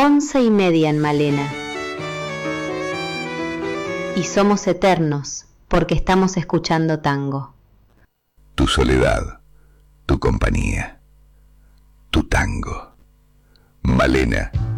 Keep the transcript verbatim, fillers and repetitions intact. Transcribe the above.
once y media en Malena. Y somos eternos porque estamos escuchando tango. Tu soledad, tu compañía, tu tango. Malena.